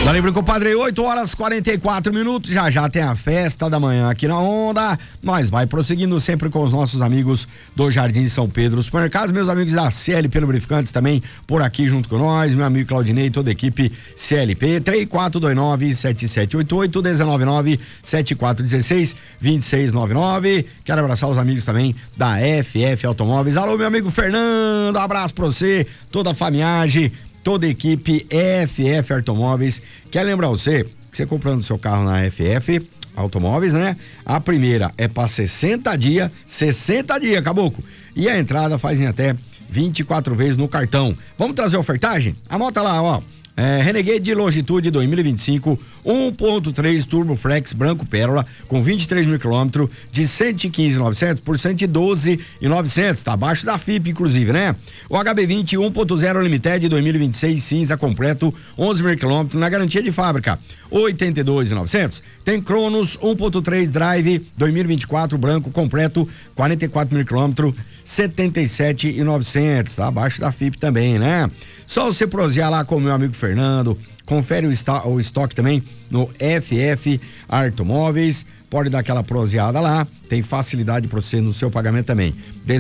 Valeu, compadre, 8h44, já tem a festa da manhã aqui na Onda, nós vai prosseguindo sempre com os nossos amigos do Jardim de São Pedro Supermercados, meus amigos da CLP Lubrificantes também por aqui junto com nós, meu amigo Claudinei, toda a equipe CLP, 3429-7788, 199-7416-2699, quero abraçar os amigos também da FF Automóveis, alô meu amigo Fernando, abraço pra você, toda a famiagem, toda a equipe FF Automóveis. Quer lembrar você que você comprando seu carro na FF Automóveis, né? A primeira é para 60 dias, caboclo. E a entrada faz em até 24 vezes no cartão. Vamos trazer a ofertagem? Anota lá, ó. Renegade de Longitude 2025 1.3 Turbo Flex branco pérola com 23 mil quilômetros de 115.900 por 112.900, tá abaixo da FIP inclusive, né? O HB20 1.0 Limited 2026 cinza completo 11 mil quilômetros na garantia de fábrica 82.900. Tem Cronos 1.3 Drive 2024 branco completo 44 mil quilômetros 77.900, tá abaixo da FIP também, né? Só você prosear lá com o meu amigo Fernando, confere o estoque também no FF Automóveis, pode dar aquela proseada lá, tem facilidade para você no seu pagamento também.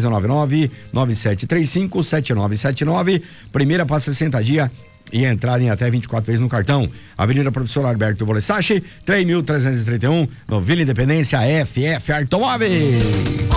199-9735-7979, primeira para 60 dias e entrada em até 24 vezes no cartão. Avenida Professor Alberto Volessache, 3.331, no Vila Independência, FF Automóveis.